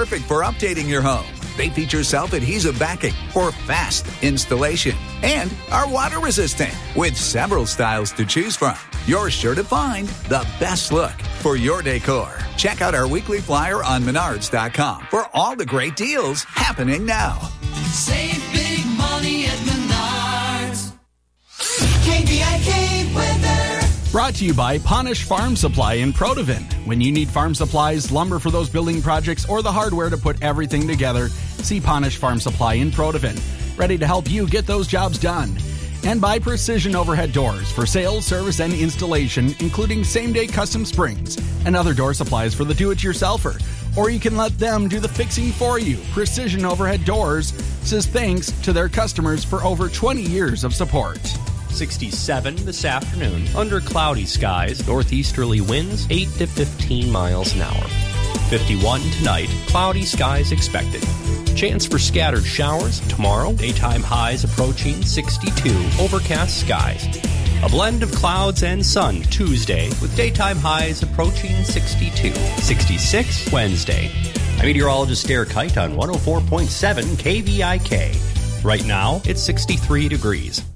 perfect for updating your home. They feature self-adhesive backing for fast installation and are water resistant with several styles to choose from. You're sure to find the best look for your decor. Check out our weekly flyer on Menards.com for all the great deals happening now. Save big money at Menards. KVIK weather. Brought to you by Ponish Farm Supply in Protivin. When you need farm supplies, lumber for those building projects, or the hardware to put everything together, see Ponish Farm Supply in Protivin. Ready to help you get those jobs done. And by Precision Overhead Doors for sales, service, and installation, including same-day custom springs and other door supplies for the do-it-yourselfer. Or you can let them do the fixing for you. Precision Overhead Doors says thanks to their customers for over 20 years of support. 67 this afternoon. Under cloudy skies, northeasterly winds 8 to 15 miles an hour. 51 tonight, cloudy skies expected. Chance for scattered showers tomorrow. Daytime highs approaching 62. Overcast skies. A blend of clouds and sun Tuesday with daytime highs approaching 62. 66 Wednesday. I'm meteorologist Derek Kite on 104.7 KVIK. Right now, it's 63 degrees.